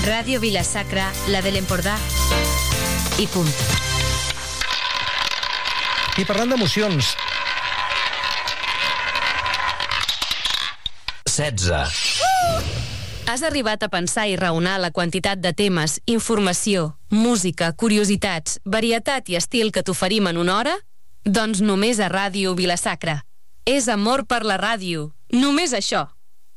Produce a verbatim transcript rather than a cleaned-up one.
Ràdio Vila-sacra, la de l'Empordà. I punt. I parlant d'emocions... setze. Has arribat a pensar i raonar la quantitat de temes, informació, música, curiositats, varietat i estil que t'oferim en una hora? Doncs només a Ràdio Vila-sacra. És amor per la ràdio. Només això.